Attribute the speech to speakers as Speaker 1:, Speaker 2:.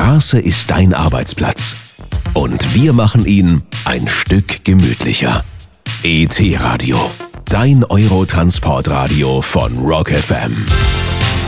Speaker 1: Straße ist dein Arbeitsplatz. Und wir machen ihn ein Stück gemütlicher. ET Radio, dein Eurotransportradio von Rock FM.